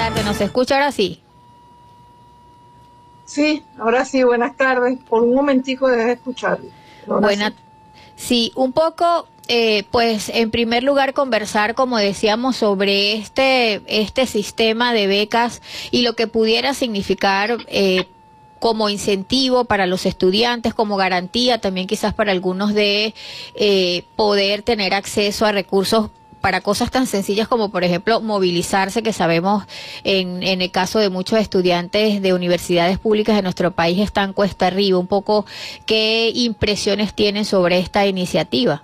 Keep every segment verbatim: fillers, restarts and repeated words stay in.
tardes, ¿nos escucha ahora sí? Sí, ahora sí, buenas tardes. Por un momentico dejé de escucharlo. Buena, sí, un poco, eh, pues en primer lugar conversar, como decíamos, sobre este, este sistema de becas y lo que pudiera significar eh, como incentivo para los estudiantes, como garantía también quizás para algunos de eh, poder tener acceso a recursos para cosas tan sencillas como, por ejemplo, movilizarse, que sabemos en, en el caso de muchos estudiantes de universidades públicas de nuestro país están cuesta arriba. Un poco, ¿qué impresiones tienen sobre esta iniciativa?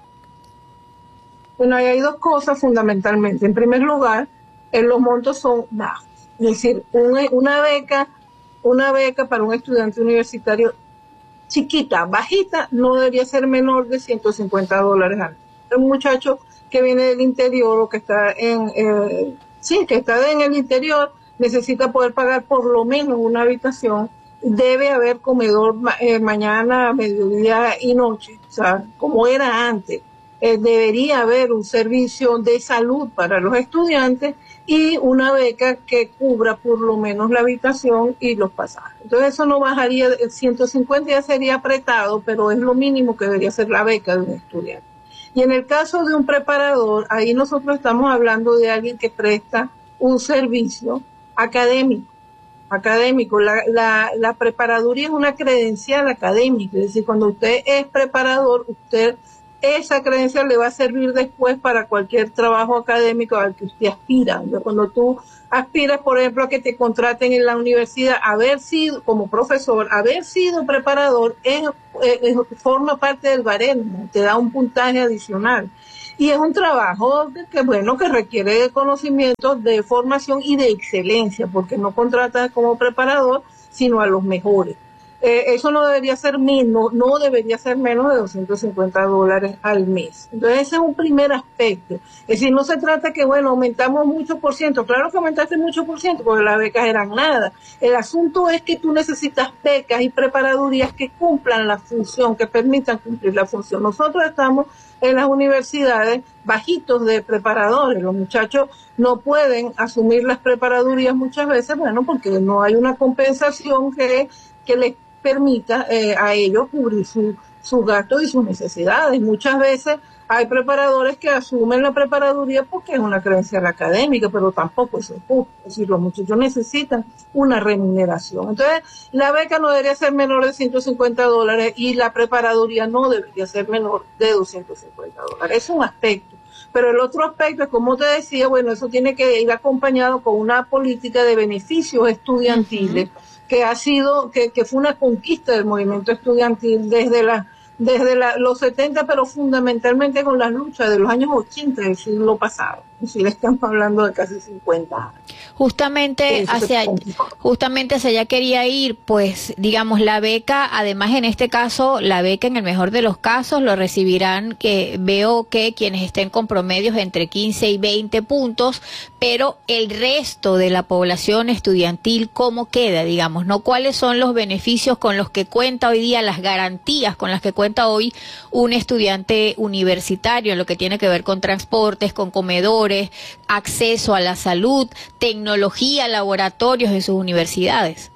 Bueno, ahí hay dos cosas fundamentalmente. En primer lugar, eh, los montos son bajos. Es decir, un, una beca, una beca para un estudiante universitario chiquita, bajita, no debería ser menor de ciento cincuenta dólares al mes. Un muchacho que viene del interior o que está en, eh, sí, que está en el interior, necesita poder pagar por lo menos una habitación. Debe haber comedor eh, mañana, mediodía y noche, o sea, como era antes. Eh, debería haber un servicio de salud para los estudiantes y una beca que cubra por lo menos la habitación y los pasajes. Entonces eso no bajaría, ciento cincuenta ya sería apretado, pero es lo mínimo que debería ser la beca de un estudiante. Y en el caso de un preparador, ahí nosotros estamos hablando de alguien que presta un servicio académico. académico. La, la, la preparaduría es una credencial académica, es decir, cuando usted es preparador, usted esa credencial le va a servir después para cualquier trabajo académico al que usted aspira. Cuando tú aspiras, por ejemplo, a que te contraten en la universidad, haber sido, como profesor, haber sido preparador, es, es, forma parte del baremo, te da un puntaje adicional. Y es un trabajo que, bueno, que requiere de conocimientos, de formación y de excelencia, porque no contratas como preparador, sino a los mejores. Eh, eso no debería ser menos, no debería ser menos de doscientos cincuenta dólares al mes. Entonces ese es un primer aspecto. Es decir, no se trata que, bueno, aumentamos mucho por ciento. Claro que aumentaste mucho por ciento, porque las becas eran nada. El asunto es que tú necesitas becas y preparadurías que cumplan la función, que permitan cumplir la función. Nosotros estamos en las universidades bajitos de preparadores. Los muchachos no pueden asumir las preparadurías muchas veces, bueno, porque no hay una compensación que, que les permita eh, a ellos cubrir su, sus gastos y sus necesidades. Muchas veces hay preparadores que asumen la preparaduría porque es una credencial académica, pero tampoco eso es justo. Es decir, los muchachos necesitan una remuneración. Entonces, la beca no debería ser menor de ciento cincuenta dólares y la preparaduría no debería ser menor de doscientos cincuenta dólares. Es un aspecto. Pero el otro aspecto es, como te decía, bueno, eso tiene que ir acompañado con una política de beneficios estudiantiles, uh-huh, que ha sido, que, que fue una conquista del movimiento estudiantil desde la desde la, los setenta, pero fundamentalmente con las luchas de los años ochenta del siglo pasado. Es decir, estamos hablando de casi cincuenta años. Justamente hacia, justamente hacia allá quería ir, pues, digamos, la beca, además en este caso, la beca en el mejor de los casos lo recibirán, que veo que quienes estén con promedios entre quince y veinte puntos, pero el resto de la población estudiantil, ¿cómo queda, digamos, no? ¿Cuáles son los beneficios con los que cuenta hoy día, las garantías con las que cuenta hoy un estudiante universitario en lo que tiene que ver con transportes, con comedores, acceso a la salud, tecnología, laboratorios en sus universidades?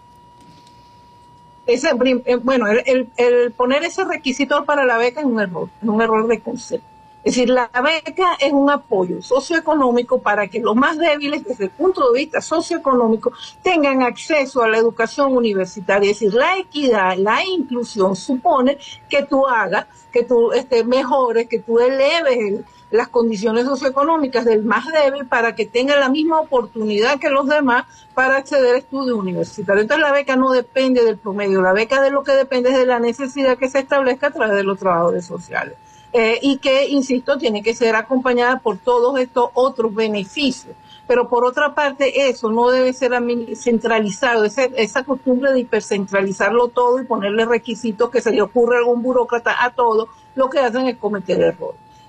Ese, bueno, el, el, el poner ese requisito para la beca es un error, es un error de concepto. Es decir, la beca es un apoyo socioeconómico para que los más débiles, desde el punto de vista socioeconómico, tengan acceso a la educación universitaria. Es decir, la equidad, la inclusión supone que tú hagas, que tú este, mejores, que tú eleves las condiciones socioeconómicas del más débil para que tenga la misma oportunidad que los demás para acceder a estudios universitarios. Entonces la beca no depende del promedio, la beca de lo que depende es de la necesidad que se establezca a través de los trabajadores sociales. Eh, y que, insisto, tiene que ser acompañada por todos estos otros beneficios. Pero por otra parte, eso no debe ser centralizado, esa, esa costumbre de hipercentralizarlo todo y ponerle requisitos que se le ocurre a algún burócrata a todo, lo que hacen es cometer errores.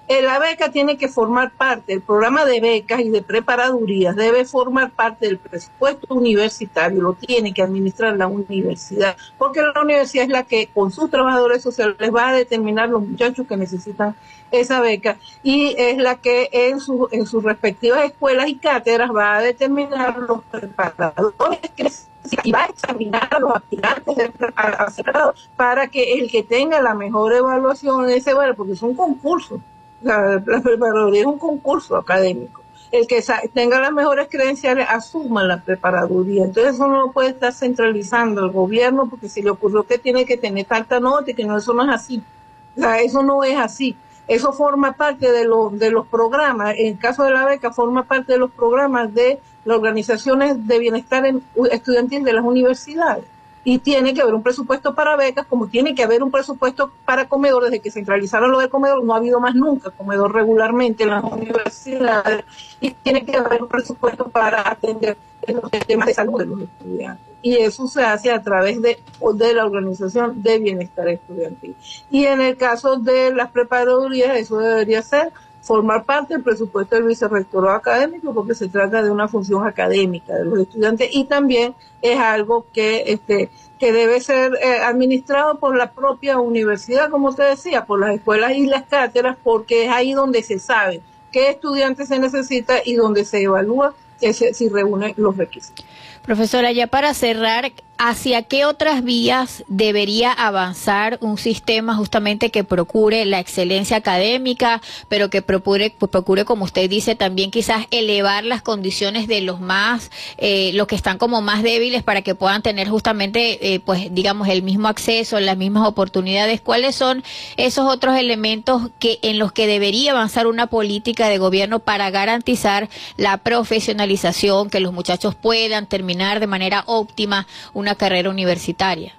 Eh, la beca tiene que formar parte, el programa de becas y de preparadurías debe formar parte del presupuesto universitario, lo tiene que administrar la universidad, porque la universidad es la que con sus trabajadores sociales va a determinar los muchachos que necesitan esa beca y es la que en, su, en sus respectivas escuelas y cátedras va a determinar los preparadores que y va a examinar a los aspirantes a ser preparados para que el que tenga la mejor evaluación en ese bueno, porque es un concurso. La, la preparaduría es un concurso académico. El que tenga las mejores credenciales asuma la preparaduría. Entonces eso no lo puede estar centralizando el gobierno porque si le ocurrió que tiene que tener tanta nota y que no, eso no es así. O sea, eso no es así. Eso forma parte de, lo, de los programas. En el caso de la beca forma parte de los programas de las organizaciones de bienestar estudiantil de las universidades. Y tiene que haber un presupuesto para becas, como tiene que haber un presupuesto para comedor. Desde que centralizaron lo del comedor no ha habido más nunca comedor regularmente en las universidades, y tiene que haber un presupuesto para atender los temas de salud de los estudiantes. Y eso se hace a través de, de la Organización de Bienestar Estudiantil. Y en el caso de las preparadurías, eso debería ser formar parte del presupuesto del vicerrectorado académico, porque se trata de una función académica de los estudiantes y también es algo que este que debe ser eh, administrado por la propia universidad, como te decía, por las escuelas y las cátedras, porque es ahí donde se sabe qué estudiantes se necesita y donde se evalúa que se, si reúne los requisitos. Profesora, ya para cerrar, ¿hacia qué otras vías debería avanzar un sistema justamente que procure la excelencia académica, pero que procure, procure, como usted dice, también quizás elevar las condiciones de los más, eh, los que están como más débiles para que puedan tener justamente, eh, pues digamos, el mismo acceso, las mismas oportunidades? ¿Cuáles son esos otros elementos que en los que debería avanzar una política de gobierno para garantizar la profesionalización, que los muchachos puedan terminar de manera óptima una carrera universitaria?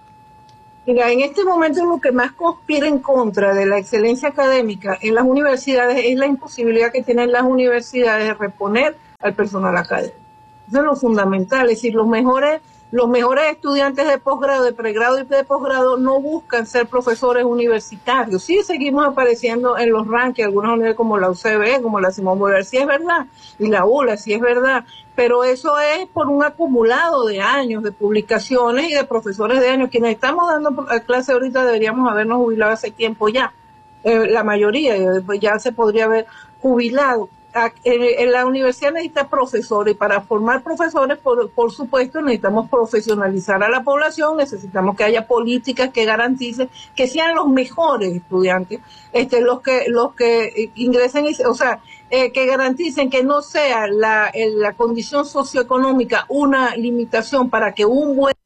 Mira, en este momento lo que más conspira en contra de la excelencia académica en las universidades es la imposibilidad que tienen las universidades de reponer al personal académico. Eso es lo fundamental, es decir, los mejores los mejores estudiantes de posgrado, de pregrado y de posgrado no buscan ser profesores universitarios. Sí seguimos apareciendo en los rankings, algunas universidades como la U C B, como la Simón Bolívar, sí es verdad, y la U L A, sí es verdad, pero eso es por un acumulado de años, de publicaciones y de profesores de años. Quienes estamos dando clase ahorita deberíamos habernos jubilado hace tiempo ya, eh, la mayoría, pues ya se podría haber jubilado. En la universidad necesita profesores y para formar profesores, por, por supuesto, necesitamos profesionalizar a la población, necesitamos que haya políticas que garanticen que sean los mejores estudiantes, este, los que los que ingresen, y, o sea, eh, que garanticen que no sea la, la condición socioeconómica una limitación para que un buen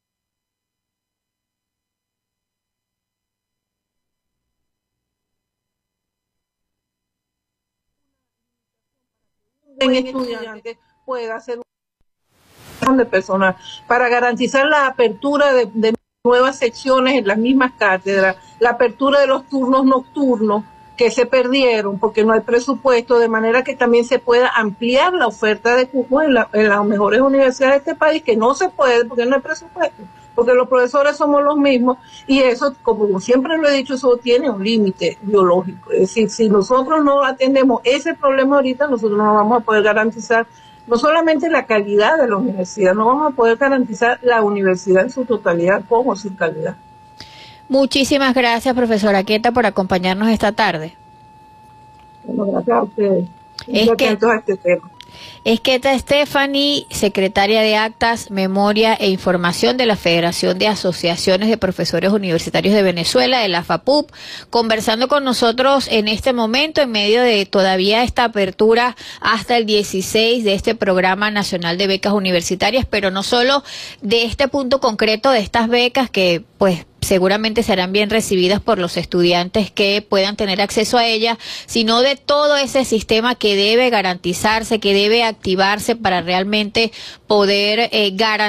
en estudiante pueda hacer un de personal para garantizar la apertura de, de nuevas secciones en las mismas cátedras, la apertura de los turnos nocturnos que se perdieron porque no hay presupuesto, de manera que también se pueda ampliar la oferta de cupos en, la, en las mejores universidades de este país, que no se puede porque no hay presupuesto, porque los profesores somos los mismos y eso, como siempre lo he dicho, eso tiene un límite biológico. Es decir, si nosotros no atendemos ese problema ahorita, nosotros no vamos a poder garantizar no solamente la calidad de la universidad, no vamos a poder garantizar la universidad en su totalidad con o sin calidad. Muchísimas gracias, profesora Queta, por acompañarnos esta tarde. Bueno, gracias a ustedes. Es Muy que... atentos a este tema. Es Queta Stephanie, secretaria de Actas, Memoria e Información de la Federación de Asociaciones de Profesores Universitarios de Venezuela, de la FAPUP, conversando con nosotros en este momento en medio de todavía esta apertura hasta el dieciséis de este Programa Nacional de Becas Universitarias, pero no solo de este punto concreto de estas becas que pues seguramente serán bien recibidas por los estudiantes que puedan tener acceso a ellas, sino de todo ese sistema que debe garantizarse, que debe activarse para realmente poder eh, garantizar